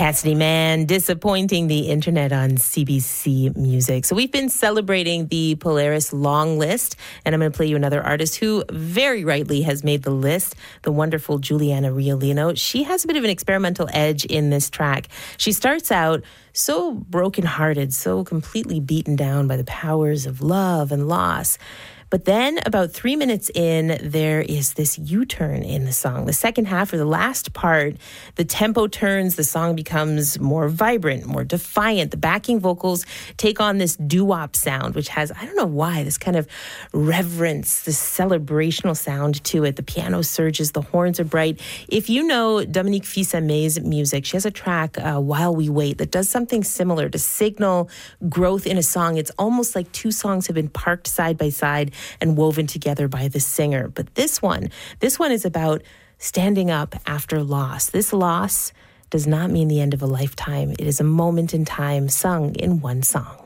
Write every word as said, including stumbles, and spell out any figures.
Cassidy Mann disappointing the internet on C B C Music. So we've been celebrating the Polaris long list, and I'm going to play you another artist who very rightly has made the list, the wonderful Juliana Riolino. She has a bit of an experimental edge in this track. She starts out so brokenhearted, so completely beaten down by the powers of love and loss. But then about three minutes in, there is this U-turn in the song. The second half, or the last part, the tempo turns, the song becomes more vibrant, more defiant. The backing vocals take on this doo-wop sound, which has, I don't know why, this kind of reverence, this celebrational sound to it. The piano surges, the horns are bright. If you know Dominique Fils-Aimé's music, she has a track, uh, While We Wait, that does something similar to signal growth in a song. It's almost like two songs have been parked side by side and woven together by the singer. But this one, this one is about standing up after loss. This loss does not mean the end of a lifetime. It is a moment in time sung in one song.